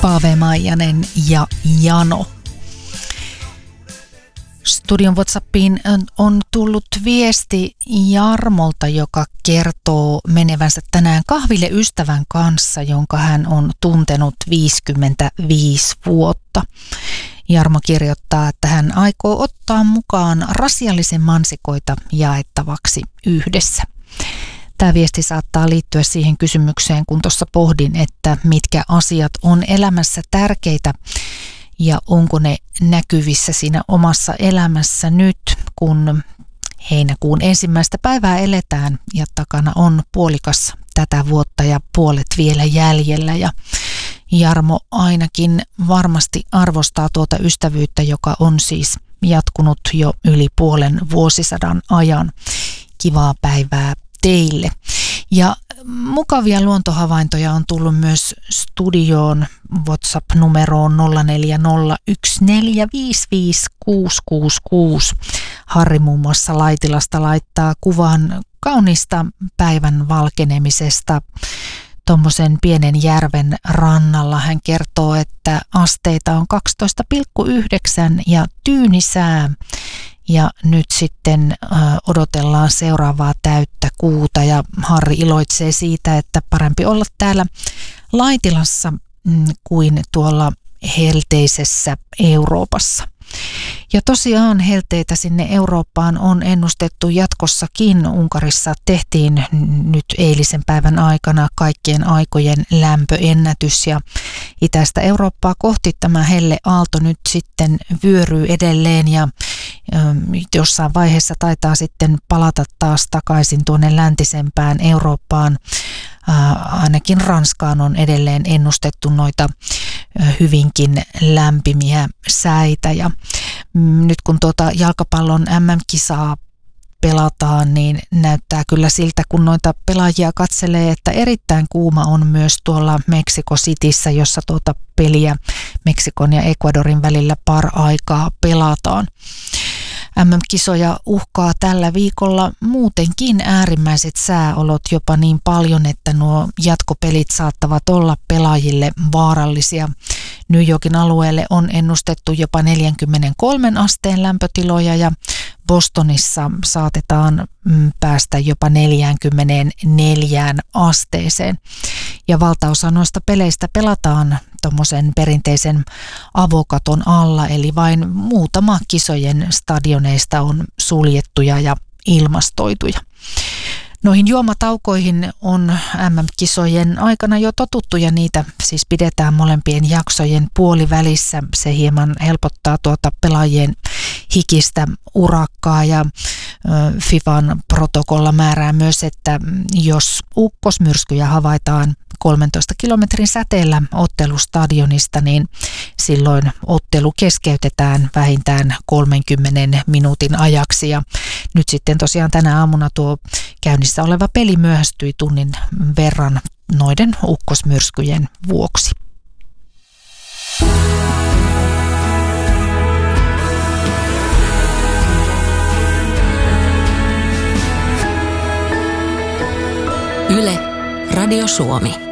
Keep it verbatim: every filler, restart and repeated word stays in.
Pave Maijanen ja Jano. Studion WhatsAppiin on tullut viesti Jarmolta, joka kertoo menevänsä tänään kahville ystävän kanssa, jonka hän on tuntenut viisikymmentäviisi vuotta. Jarmo kirjoittaa, että hän aikoo ottaa mukaan rasiallisen mansikoita jaettavaksi yhdessä. Tämä viesti saattaa liittyä siihen kysymykseen, kun tuossa pohdin, että mitkä asiat on elämässä tärkeitä ja onko ne näkyvissä siinä omassa elämässä nyt, kun heinäkuun ensimmäistä päivää eletään ja takana on puolikas tätä vuotta ja puolet vielä jäljellä. Ja Jarmo ainakin varmasti arvostaa tuota ystävyyttä, joka on siis jatkunut jo yli puolen vuosisadan ajan. Kivaa päivää teille. Ja mukavia luontohavaintoja on tullut myös studioon WhatsApp-numeroon nolla neljä nolla yksi neljä viisi viisi kuusi kuusi kuusi. Harri muun muassa Laitilasta laittaa kuvan kaunista päivän valkenemisesta tuommoisen pienen järven rannalla. Hän kertoo, että asteita on kaksitoista pilkku yhdeksän ja tyynisää. Ja nyt sitten ö, odotellaan seuraavaa täyttä kuuta ja Harri iloitsee siitä, että parempi olla täällä Laitilassa mm, kuin tuolla helteisessä Euroopassa. Ja tosiaan helteitä sinne Eurooppaan on ennustettu jatkossakin. Unkarissa tehtiin nyt eilisen päivän aikana kaikkien aikojen lämpöennätys ja itäistä Eurooppaa kohti tämä helleaalto nyt sitten vyöryy edelleen ja jossain vaiheessa taitaa sitten palata taas takaisin tuonne läntisempään Eurooppaan. Ainakin Ranskaan on edelleen ennustettu noita hyvinkin lämpimiä säitä. Ja nyt kun tuota jalkapallon M M-kisaa pelataan, niin näyttää kyllä siltä, kun noita pelaajia katselee, että erittäin kuuma on myös tuolla Mexico Cityssä, jossa tuota peliä Meksikon ja Ecuadorin välillä par aikaa pelataan. M M-kisoja uhkaa tällä viikolla muutenkin äärimmäiset sääolot jopa niin paljon, että nuo jatkopelit saattavat olla pelaajille vaarallisia. New Yorkin alueelle on ennustettu jopa neljäkymmentäkolme asteen lämpötiloja ja Bostonissa saatetaan päästä jopa neljäkymmentäneljä asteeseen. Ja valtaosa noista peleistä pelataan tuommoisen perinteisen avokaton alla, eli vain muutama kisojen stadioneista on suljettuja ja ilmastoituja. Noihin juomataukoihin on M M-kisojen aikana jo totuttu ja niitä siis pidetään molempien jaksojen puolivälissä. Se hieman helpottaa tuota pelaajien hikistä urakkaa ja FIFAn protokolla määrää myös, että jos ukkosmyrskyjä havaitaan kolmentoista kilometrin säteellä ottelustadionista, niin silloin ottelu keskeytetään vähintään kolmenkymmenen minuutin ajaksi. Ja nyt sitten tosiaan tänä aamuna tuo käynnissä oleva peli myöhästyi tunnin verran noiden ukkosmyrskyjen vuoksi. Yle, Radio Suomi.